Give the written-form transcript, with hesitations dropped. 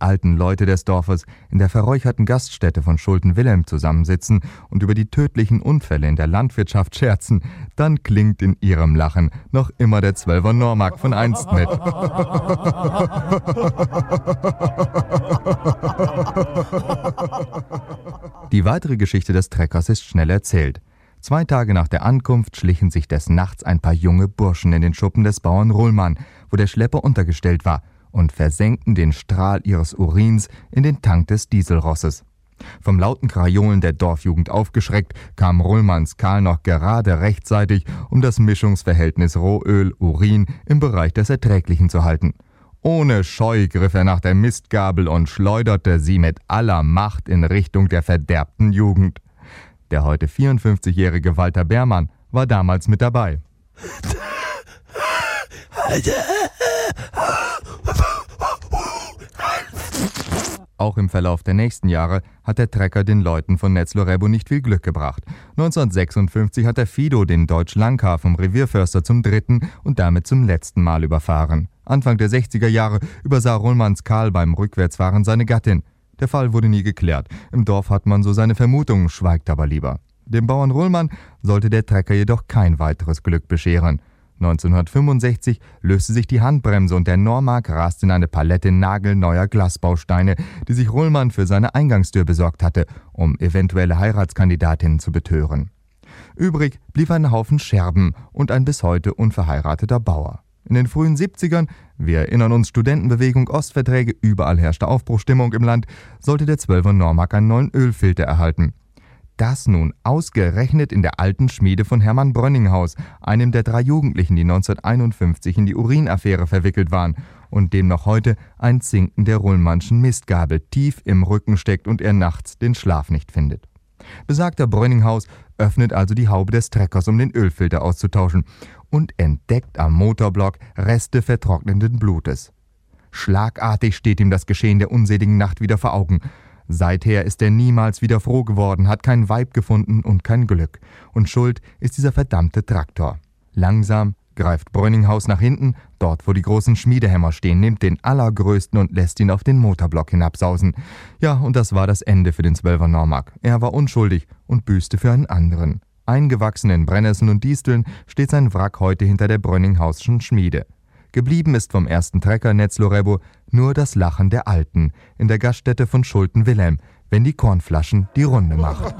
alten Leute des Dorfes in der verräucherten Gaststätte von Schulten-Wilhelm zusammensitzen und über die tödlichen Unfälle in der Landwirtschaft scherzen, dann klingt in ihrem Lachen noch immer der 12er Normark von einst mit. Die weitere Geschichte des Treckers ist schnell erzählt. 2 Tage nach der Ankunft schlichen sich des Nachts ein paar junge Burschen in den Schuppen des Bauern Ruhlmann, wo der Schlepper untergestellt war, und versenkten den Strahl ihres Urins in den Tank des Dieselrosses. Vom lauten Krajolen der Dorfjugend aufgeschreckt, kam Ruhlmanns Karl noch gerade rechtzeitig, um das Mischungsverhältnis Rohöl-Urin im Bereich des Erträglichen zu halten. Ohne Scheu griff er nach der Mistgabel und schleuderte sie mit aller Macht in Richtung der verderbten Jugend. Der heute 54-jährige Walter Beermann war damals mit dabei. Auch im Verlauf der nächsten Jahre hat der Trecker den Leuten von Netzlorébo nicht viel Glück gebracht. 1956 hat der Fido den Deutsch-Langkar vom Revierförster zum 3. und damit zum letzten Mal überfahren. Anfang der 60er Jahre übersah Ruhlmanns Karl beim Rückwärtsfahren seine Gattin. Der Fall wurde nie geklärt. Im Dorf hat man so seine Vermutungen, schweigt aber lieber. Dem Bauern Ruhlmann sollte der Trecker jedoch kein weiteres Glück bescheren. 1965 löste sich die Handbremse und der Normark raste in eine Palette nagelneuer Glasbausteine, die sich Ruhlmann für seine Eingangstür besorgt hatte, um eventuelle Heiratskandidatinnen zu betören. Übrig blieb ein Haufen Scherben und ein bis heute unverheirateter Bauer. In den frühen 70ern, wir erinnern uns, Studentenbewegung, Ostverträge, überall herrschte Aufbruchstimmung im Land, sollte der 12er Normark einen neuen Ölfilter erhalten. Das nun ausgerechnet in der alten Schmiede von Hermann Brönninghaus, einem der 3 Jugendlichen, die 1951 in die Urinaffäre verwickelt waren und dem noch heute ein Zinken der Ruhlmannschen Mistgabel tief im Rücken steckt und er nachts den Schlaf nicht findet. Besagter Brönninghaus öffnet also die Haube des Treckers, um den Ölfilter auszutauschen, und entdeckt am Motorblock Reste vertrocknenden Blutes. Schlagartig steht ihm das Geschehen der unseligen Nacht wieder vor Augen. Seither ist er niemals wieder froh geworden, hat kein Weib gefunden und kein Glück. Und schuld ist dieser verdammte Traktor. Langsam greift Brönninghaus nach hinten, dort wo die großen Schmiedehämmer stehen, nimmt den allergrößten und lässt ihn auf den Motorblock hinabsausen. Ja, und das war das Ende für den 12er Normark. Er war unschuldig und büßte für einen anderen. Eingewachsen in Brennnesseln und Disteln steht sein Wrack heute hinter der Brönninghausschen Schmiede. Geblieben ist vom ersten Trecker Netzlorébo nur das Lachen der Alten in der Gaststätte von Schulten-Wilhelm, wenn die Kornflaschen die Runde macht.